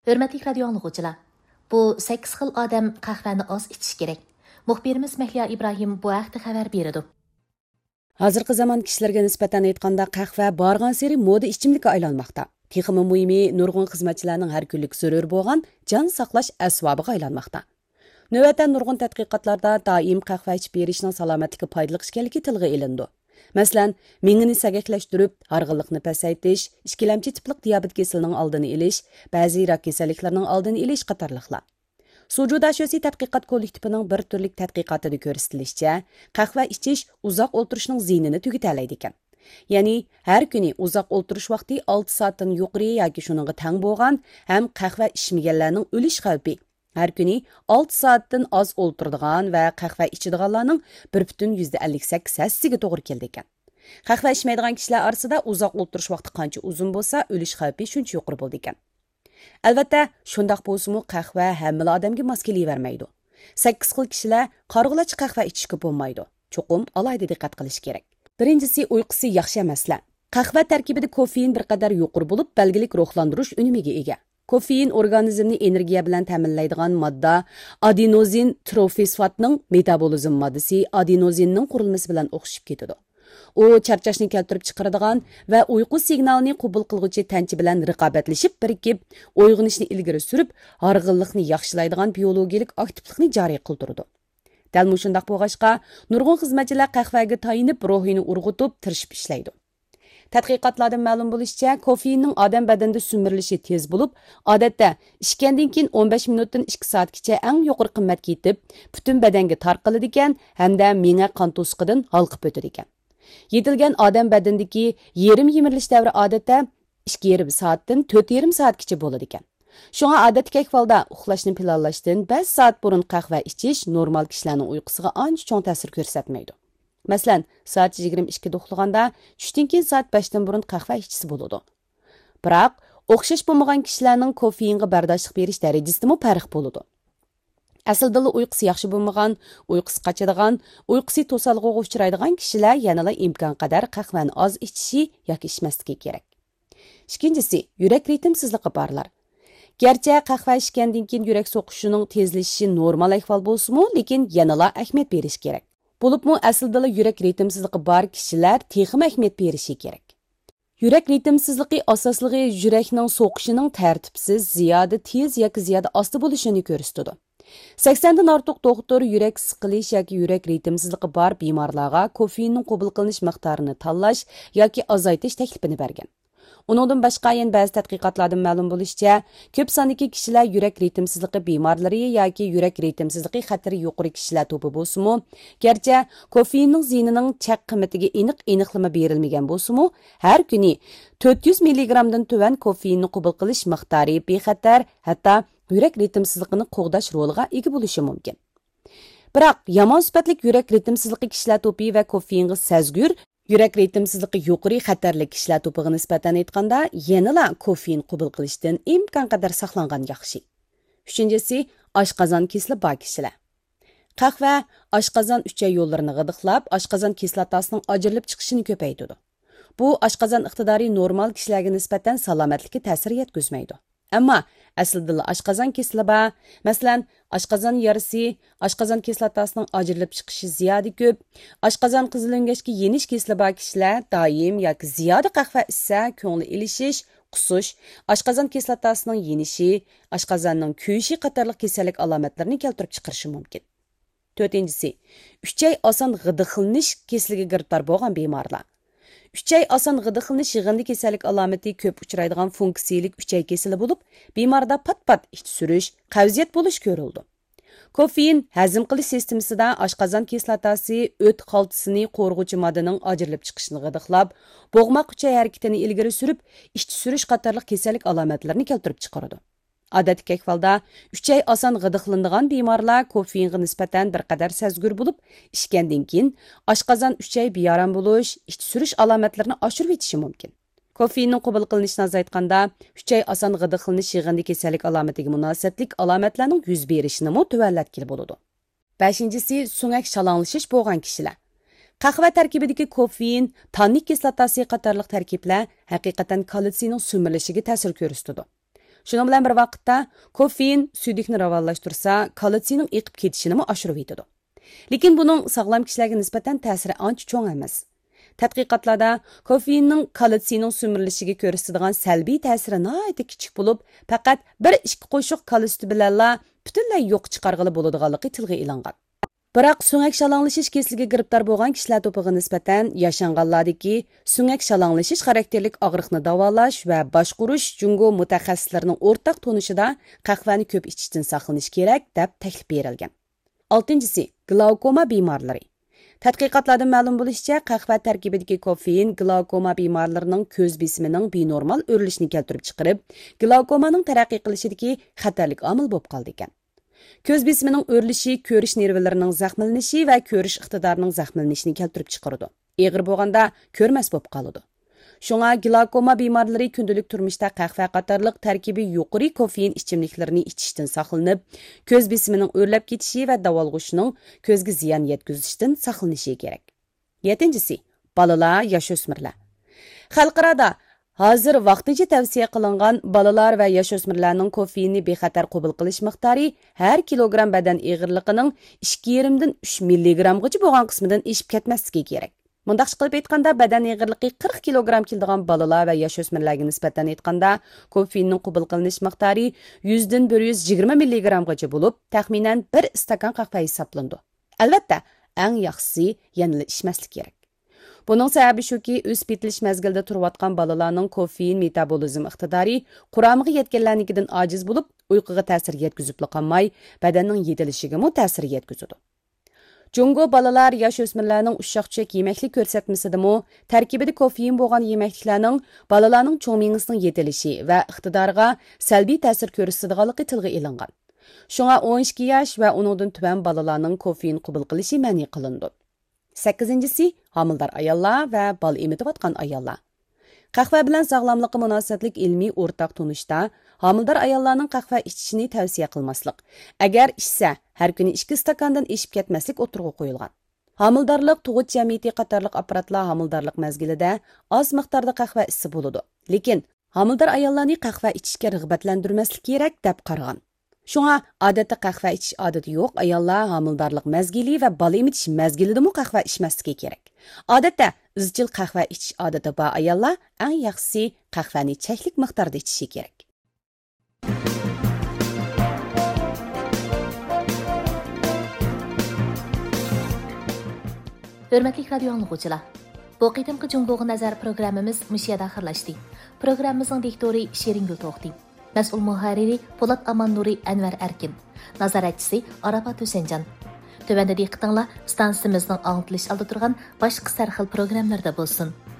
Hörmətli radio anlıqçılar, bu 8 xil odam qahvani oz ichish kerak. Muxbirimiz Mahliyo Ibrohim bu haqda xabar berdi. Hozirgi zamon kishilarga nisbatan aytganda qahva borgan-sari moda ichimlikka aylanmoqda. Texmi muhimi nurg'un xizmatchilarning har kunlik zarur bo'lgan jon saqlash asbobiga aylanmoqda. Navbatda nurg'un tadqiqotlarda doim qahva ichib berishning salomatlikka foydali ekanligi tilga ilindi. Masalan, mingini sagaklashtirib, harg'inlikni pasaytish, ikkilamchi tiplik diabet kasalining oldini olish, ba'zi rak kasalliklarining oldini olish qatorliqlar. Sujuda Shosi tadqiqot kollektivining bir turlik tadqiqotida ko'rsatilishicha, qahva ichish uzoq o'tirishning ziynini tugatalaydi ekan. Ya'ni, har kuni uzoq o'tirish vaqti 6 soatdan yuqori yoki shuningga teng bo'lgan ham qahva ichmaganlarning o'lish xavfi har kuni 6 soatdan oz o'tiradigan va qahva ichadiganlarning 1,58 hassiga to'g'ri keldi ekan. Qahva ichmaydigan kishilar orasida uzoq o'tirish vaqti qancha uzun bo'lsa, o'lish xavfi shuncha yuqori bo'ldi ekan. Albatta, shundoq bo'lsa-mu qahva hamma odamga mos kelavermaydi. 8 xil kishilar qarg'ulachi qahva ichishga bo'lmaydi. Cho'qim alohida diqqat qilish kerak. Birinchisi, uyqusi yaxshi emaslar. Qahva tarkibida kofein bir qadar yuqori bo'lib, belgilik ruhlantirish unimiga ega. Kofein organizmni energiya bilan ta'minlaydigan modda adenozin trofosfatning metabolizm moddasi adenozinning qurilmasi bilan o'xshib ketadi. U charchashni keltirib chiqaradigan va uyqu signalini qabul qilguvchi tanchi bilan raqobatlashib birikib, uyg'onishni ilgari surib, harg'inlikni yaxshilaydigan biologik aktivlikni joriy qildiradi. Dal mushundaq bo'lg'achqa, nurg'un xizmatchilar qahvaga tayinib, ruhini urg'utib, tirishib ishlaydi. Tadqiqotlardan ma'lum bo'lishicha, kofeinning odam badanida sumirilishi tez bo'lib, odatda ichgandan keyin 15 minutdan 2 soatgacha eng yuqori qimmatga yetib, butun badanga tarqaladi ekan, hamda miya qon to'siqidan halqib o'tadi ekan. Yetilgan odam badanidagi yarim yemirilish davri odatda 2,5 soatdan 4,5 soatgacha bo'ladi ekan. Shunga odatdagi ahvolda uxlashni planlashdan 5 soat burun qahva ichish normal kishilarning uyqusiga ancha cho'ng ta'sir ko'rsatmaydi. Masalan, soat 22 da uxlaganda tushdan keyin soat 5 dan burun qahva ichsa bo'ladi. Biroq, o'xshash bo'lmagan kishilarning kofeinga bardoshlik berish darajasida farq bo'ladi. Aslida uyqusi yaxshi bo'lmagan, uyqusi qochadigan, uyqusi to'salg'iga uchraydigan kishilar yanada imkon qadar qahvani oz ichishi yoki ichmasligi kerak. Ikkinchisi, yurak ritmsizligi borlar. Gerçi qahva ichgandan keyin yurak so'qishining tezlashishi normal ahvol bo'lsa-mu, lekin yanada ahamiyat berish kerak. Bo'libmi aslida yurak ritmsizligi bor kishilar texim ahamiyat berishi kerak. Yurak ritmsizligi asosligi yurakning so'qishining tartibsiz, ziyoda tez yoki ziyoda osti bo'lishini ko'rsatadi. 80 dan ortiq doktor yurak siqilish yoki yurak ritmsizligi bor bemorlarga kofeinning qabul qilinish miqdorini tanlash yoki azaytish taklifini bergan. Uningdan boshqa yana ba'zi tadqiqotlardan ma'lum bo'lishicha, ko'p sondagi kishilar yurak ritmsizligi bemorlari yoki yurak ritmsizligi xatari yuqori kishilar to'pi bo'lsa-mu, garchi kofeinning ziynining chaq qiymatiga aniqlama berilmagan bo'lsa-mu, har kuni 400 mg dan tuvan kofeinni qabul qilish miqdori bexatar, hatto yurak ritmsizligini qo'g'dash roliga ega bo'lishi mumkin. Biroq, yomon sifatli yurak ritmsizligi kishilar to'pi va kofeinga sezgur yurak ritmsizligi yuqori xatarli kishilar to'piga nisbatan aytganda, yanada kofein qabul qilishdan imkon qadar saqlangan yaxshi. Uchinchisi, oshqozon kasali bor kishilar. Qahva oshqozon uchay yo'llarini g'idiqlab, oshqozon kislotasining ajrilib chiqishini ko'paytiradi. Bu oshqozon iqtidori normal kishilarga nisbatan salomatlikka ta'sir yetkazmaydi. Ammo aslida oshqozon kasali bor, masalan, oshqozon yarisi, oshqozon kislotasining ajrilib chiqishi ziyoda ko'p, oshqozon qizilo'ngachga yenish kasali bor kishilar doim yoki ziyoda qahva ichsa, ko'ngli ilishish, qusish, oshqozon kislotasining yenishi, oshqozonning kuyishi qatorliq kasallik alomatlarini keltirib chiqarishi mumkin. To'rtinchisi, uchay oson g'idiqlanish kasaliga giribtor bo'lgan bemorlar. Uchay oson g'idiqlanish yig'indi kasallik alomati ko'p uchraydigan funksiyalik uchay kasali bo'lib, bemorda pat-pat ich surish, qavziyat bo'lish ko'rildi. Kofein hazm qilish sistemasida oshqozon kislotasi o't xaltasini qo'rg'uvchi moddaning ajrilib chiqishini g'idiqlab, bo'g'moq uchay harakatini ilgari surib, ich surish qatorliq kasallik alomatlarini keltirib chiqaradi. Odatdagi ahvolda uchay oson g'idiqlanadigan bemorlar kofeinga nisbatan bir qadar sezgur bo'lib, ichgandan keyin oshqozon uchay beyaram bo'lish, ich surish alomatlarini oshirib etishi mumkin. Kofeinning qabul qilinishini azaytganda, uchay oson g'idiqlanish yig'indi kasallik alomatiga munosabatlik alomatlarning yuz berishini tuvallatgan bo'ladi. 5-si so'ngak shalanglashish bo'lgan kishilar. Qahva tarkibidagi kofein, tannik kislotasi qatorliq tarkiblar haqiqatan kalsiyning sumirilishiga ta'sir ko'rsatadi. Şunun bilan bir vaqtda koffein suydiqni ravonlashtirsa, kalsiyning eqib ketishini oshirib yetadi. Lekin buning sog'lom kishilarga nisbatan ta'siri ancha cho'ng emas. Tadqiqotlarda koffeinning kalsiyning sumirilishiga ko'rsatadigan salbiy ta'siri nihoyatda kichik bo'lib, faqat 1-2 qo'shiq kalsiy bilanla butunlay yo'q chiqarg'ili bo'ladiganligi tilga ilingan. Biroq so'ngak shalanglashish kasaliga giribdor bo'lgan kishilar to'piga nisbatan yashanganlardagi so'ngak shalanglashish xarakterlik og'riqni davolash va boshqarish jungo mutaxassislarining o'rtaq tonishida qahvani ko'p ichishdan saqlanish kerak deb taklif berilgan. 6-si glaukoma bemorlari. Tadqiqotlardan ma'lum bo'lishicha, qahva tarkibidagi koffein glaukoma bemorlarining ko'z besimining benormal o'rilishini keltirib chiqarib, glaukomaning taraqqiy qilishidagi xatarlik omil bo'lib qoldi ekan. Ko'z besimining o'rilishi ko'rish nervlarining zaxmlanishi va ko'rish iqtidorining zaxmlanishini keltirib chiqaradi. Eg'ir bo'lganda ko'rmas bo'lib qoladi. Shunga glaukoma bemorlari kundalik turmushda qahva qatorliq tarkibi yuqori koffein ichimliklarini ichishdan saqlanib, ko'z besimining o'rlab ketishi va davolg'ushining ko'zga ziyon yetkazishdan saqlanishi kerak. 7-si bolalar, yosh-o'smirlar. Xalqarada hozir vaqtincha tavsiya qilingan bolalar va yosh-o'smirlarning koffeinni bexatar qabul qilish miqdori har kilogramm badan eg'irligining 2,5 dan 3 milligrammgacha bo'lgan qismidan eshib ketmasligi kerak. Mundaq qilib aytganda, badan eg'irligi 40 kilogramm keladigan bolalar va yosh-o'smirlarga nisbatan aytganda, koffeinning qabul qilinish miqdori 100 dan 120 milligrammgacha bo'lib, taxminan 1 stakan qahva hisoblandi. Albatta, eng yaxshisi yana ichmaslik kerak. Buning sababi shuki, o'sib yetilish mezgilida turayotgan bolalarning koffein metabolizm iqtidori quramiga yetganlarnikidan ojiz bo'lib, uyquga ta'sir yetkazib qolmay, badanning yetilishiga mu ta'sir yetkazadi. Jungo bolalar, yosh-o'smirlarning ushshoq-tushak yemeklik ko'rsatmasidimi, tarkibida koffein bo'lgan yemekliklarning bolalarning cho'ng miyasining yetilishi va iqtidoriga salbiy ta'sir ko'rsatadiganligi tilga ilingan. Shunga 12 yosh va uningdan tuban bolalarning koffein qabul qilishi ma'ni qilindi. 8-si homildor ayollar va bola emitayotgan ayollar. Qahva bilan sog'lomlikqa munosabatlik ilmiy o'rtaq tunishda homildor ayollarning qahva ichishini tavsiya qilmaslik. Agar ichsa, har kuni 2 stakandan eshib ketmaslik o'tirg'i qo'yilgan. Homildorlik tug'ut jamiyati qatorliq apparatlar homildorlik mezgilida oz miqdorda qahva ichsa bo'ladi. Lekin homildor ayollarni qahva ichishga rag'batlantirmaslik kerak deb qaragan. Shunga odatda qahva ichish odati yo'q ayollar homildorlik mezgili va bola emitish mezgilida mu qahva ichmasligi kerak. Odatda izchil qahva ichish odati bor ayollar eng yaxshisi qahvani cheklik miqdorda ichishi kerak. Hörmətli radio dinləyicilər, bu qitimki Cumhuriyyə Nazar proqramımız müşiyada axırlaşdı. Proqramımızın diktori Şeringül Toxti, məsul muharriri Polat Aman Nuri Ənvər Erkin, nazaratçısı Arafat Hüseyncan. Tövəndə diqqətinizlə stansiyamızın anlatılış aldı turğan başqa sərxil proqramlarda bolsun.